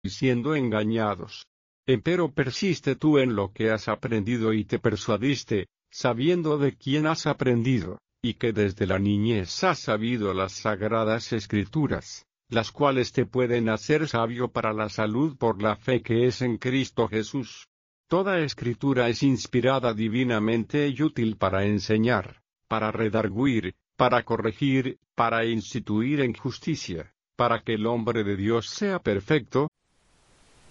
siendo engañados. Empero persiste tú en lo que has aprendido y te persuadiste, sabiendo de quién has aprendido, y que desde la niñez has sabido las sagradas Escrituras, las cuales te pueden hacer sabio para la salud por la fe que es en Cristo Jesús. Toda Escritura es inspirada divinamente y útil para enseñar, para redarguir, para corregir, para instituir en justicia, para que el hombre de Dios sea perfecto,